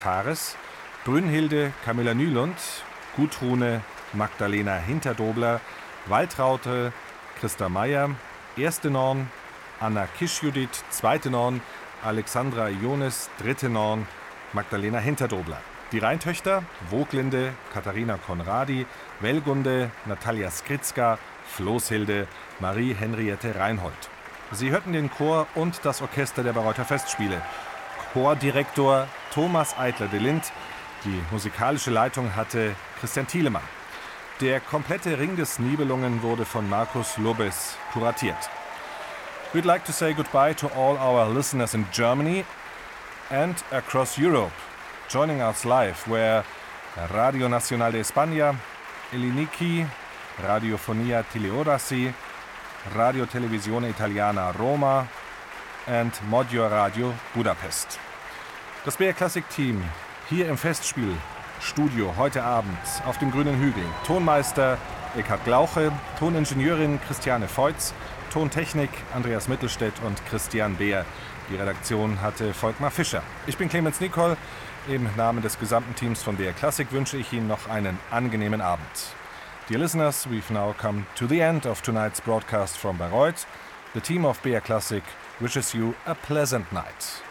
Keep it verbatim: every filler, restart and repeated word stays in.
Tares, Brünnhilde Camilla Nylund, Gudrune Magdalena Hinterdobler, Waltraute Christa Meyer, erste Norn Anna Kischjudith, zweite Norn Alexandra Ionis, dritte Norn Magdalena Hinterdobler. Die Rheintöchter Woglinde Katharina Konradi, Wellgunde Natalia Skritzka, Floßhilde Marie Henriette Reinhold. Sie hörten den Chor und das Orchester der Bayreuther Festspiele. Chordirektor Thomas Eitler de Lindt. Die musikalische Leitung hatte Christian Thielemann. Der komplette Ring des Nibelungen wurde von Markus Lobes kuratiert. We'd like to say goodbye to all our listeners in Germany and across Europe. Joining us live were Radio Nacional de España, Eliniki, Radiofonia Tiliorasi, Radio Televisione Italiana Roma and Modio Radio Budapest. Das B R Classic Team hier im Festspielstudio heute Abend auf dem grünen Hügel. Tonmeister Eckhard Glauche, Toningenieurin Christiane Feutz, Tontechnik Andreas Mittelstädt und Christian Beer. Die Redaktion hatte Volkmar Fischer. Ich bin Clemens Nicol. Im Namen des gesamten Teams von B R Classic wünsche ich Ihnen noch einen angenehmen Abend. Dear listeners, we've now come to the end of tonight's broadcast from Bayreuth. The team of B R Classic wishes you a pleasant night.